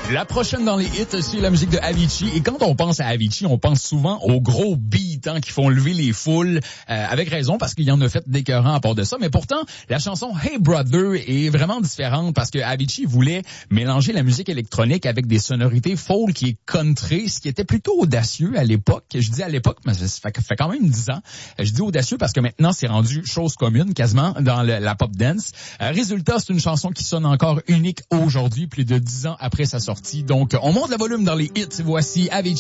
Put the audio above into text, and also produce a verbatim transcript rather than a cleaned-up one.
La prochaine dans les hits, c'est la musique de Avicii. Et quand on pense à Avicii, on pense souvent aux gros beats hein, qui font lever les foules. Euh, avec raison, parce qu'il y en a fait d'écœurants à part de ça. Mais pourtant, la chanson Hey Brother est vraiment différente parce que Avicii voulait mélanger la musique électronique avec des sonorités folk et country, ce qui était plutôt audacieux à l'époque. Je dis à l'époque, mais ça fait, fait quand même dix ans. Je dis audacieux parce que maintenant, c'est rendu chose commune quasiment dans le, la pop dance. Euh, résultat, c'est une chanson qui sonne encore unique aujourd'hui, plus de dix ans après sa sortie. Donc, on monte le volume dans les hits. Voici Avicii.